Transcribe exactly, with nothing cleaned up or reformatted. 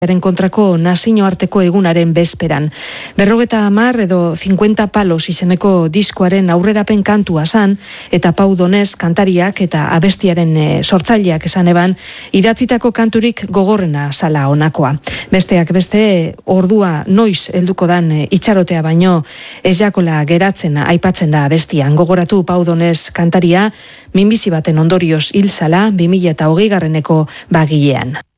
aren kontrako nazioarteko egunaren bezperan. Berrogeta hamar edo cincuenta palos izeneko diskoaren aurrerapen kantua zan, eta Pau Donés kantariak eta abestiaren e, sortzaileak esan eban, idatzitako kanturik gogorrena zala honakoa. Besteak beste, ordua noiz helduko dan e, itxarotea baino, ez jakola geratzen aipatzen da abestian. Gogoratu Pau Donés kantaria, minbizi baten ondorioz hil zala, bi mila hogei garreneko bagilean.